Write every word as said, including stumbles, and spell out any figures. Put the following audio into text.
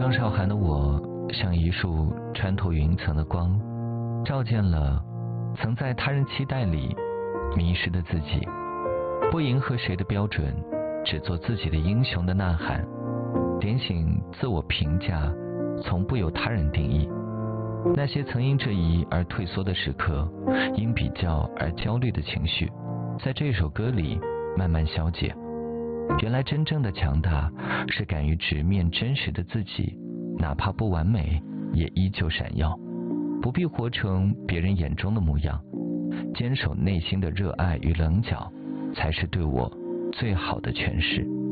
张韶涵的我像一束穿透云层的光，照见了曾在他人期待里迷失的自己，不迎合谁的标准，只做自己的英雄的呐喊，点醒自我评价从不由他人定义。那些曾因这一而退缩的时刻，因比较而焦虑的情绪，在这首歌里慢慢消解。原来真正的强大是敢于直面真实的自己，哪怕不完美也依旧闪耀，不必活成别人眼中的模样，坚守内心的热爱与棱角，才是对我最好的诠释。